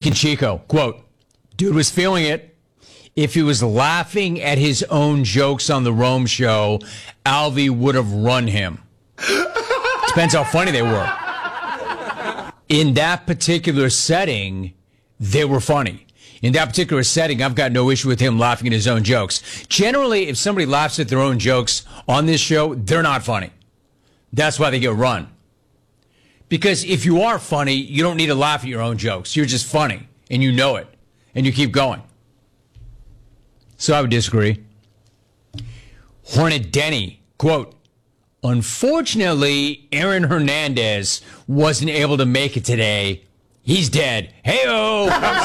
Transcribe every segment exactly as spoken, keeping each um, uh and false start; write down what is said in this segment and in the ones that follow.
and Chico, quote, dude was feeling it. If he was laughing at his own jokes on the Rome show, Alvy would have run him. Depends how funny they were. In that particular setting, they were funny. In that particular setting, I've got no issue with him laughing at his own jokes. Generally, if somebody laughs at their own jokes on this show, they're not funny. That's why they get run. Because if you are funny, you don't need to laugh at your own jokes. You're just funny, and you know it, and you keep going. So I would disagree. Hornet Denny, quote, unfortunately, Aaron Hernandez wasn't able to make it today. He's dead. Hey-oh!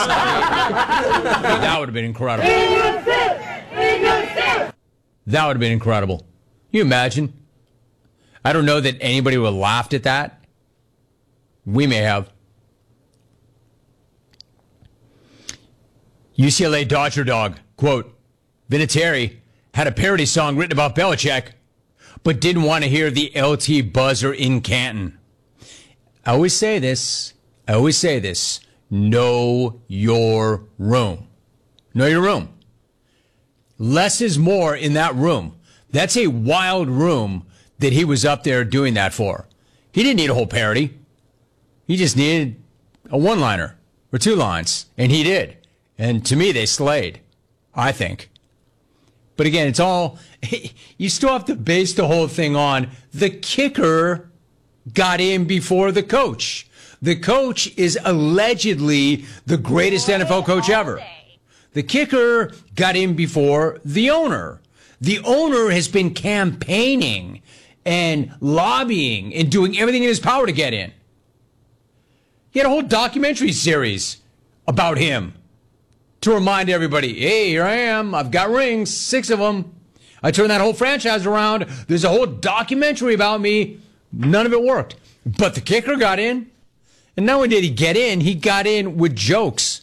That would have been incredible. That would have been incredible. Can you imagine? I don't know that anybody would have laughed at that. We may have. U C L A Dodger Dog, quote, Vinatieri had a parody song written about Belichick, but didn't want to hear the L T buzzer in Canton. I always say this. I always say this. Know your room. Know your room. Less is more in that room. That's a wild room that he was up there doing that for. He didn't need a whole parody. He just needed a one-liner or two lines, and he did. And to me, they slayed, I think. But again, it's all, you still have to base the whole thing on the kicker got in before the coach. The coach is allegedly the greatest N F L coach ever. The kicker got in before the owner. The owner has been campaigning and lobbying and doing everything in his power to get in. He had a whole documentary series about him to remind everybody, hey, here I am. I've got rings, six of them. I turned that whole franchise around. There's a whole documentary about me. None of it worked. But the kicker got in. And not only did he get in, he got in with jokes.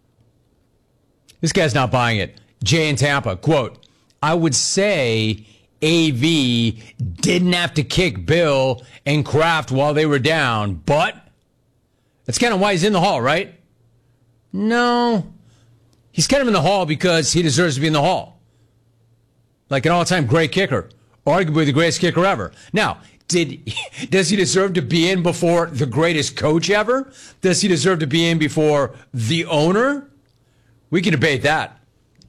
This guy's not buying it. Jay in Tampa, quote, I would say A V didn't have to kick Bill and Kraft while they were down, but that's kind of why he's in the hall, right? No. He's kind of in the hall because he deserves to be in the hall. Like an all-time great kicker. Arguably the greatest kicker ever. Now, did does he deserve to be in before the greatest coach ever? Does he deserve to be in before the owner? We can debate that.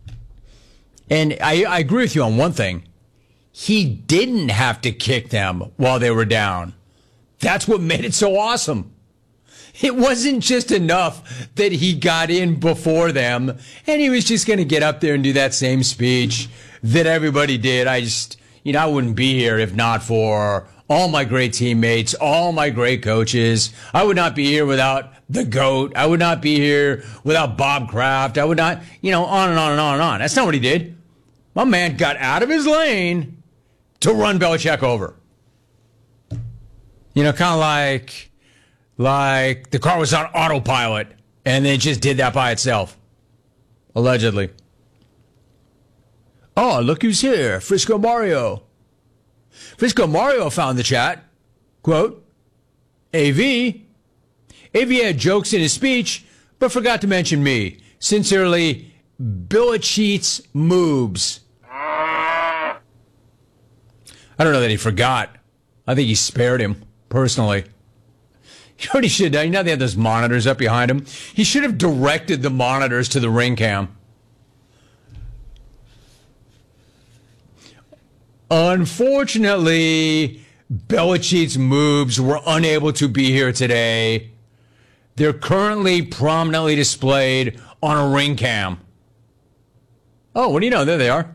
And I, I agree with you on one thing. He didn't have to kick them while they were down. That's what made it so awesome. It wasn't just enough that he got in before them and he was just going to get up there and do that same speech that everybody did. I just, you know, I wouldn't be here if not for all my great teammates, all my great coaches. I would not be here without the GOAT. I would not be here without Bob Kraft. I would not, you know, on and on and on and on. That's not what he did. My man got out of his lane to run Belichick over. You know, kind of like, like the car was on autopilot and then it just did that by itself. Allegedly. Oh, look who's here. Frisco Mario. Frisco Mario found the chat. Quote, A V. A V had jokes in his speech, but forgot to mention me. Sincerely, Belichick's moobs. I don't know that he forgot. I think he spared him, personally. You know what he should have done? You know they have those monitors up behind him? He should have directed the monitors to the ring cam. Unfortunately, Belichick's moves were unable to be here today. They're currently prominently displayed on a ring cam. Oh, what do you know? There they are.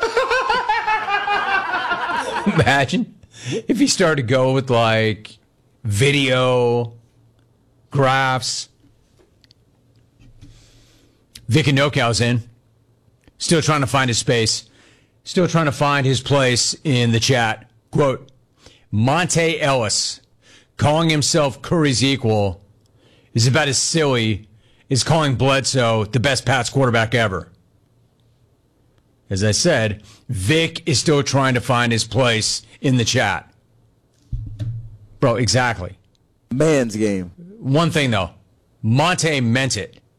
Imagine if he started to go with, like, video, graphs. Vic and NoCal's in. Still trying to find his space. Still trying to find his place in the chat. Quote, Monte Ellis calling himself Curry's equal is about as silly as calling Bledsoe the best Pats quarterback ever. As I said, Vic is still trying to find his place in the chat. Bro, exactly. Man's game. One thing, though. Monte meant it.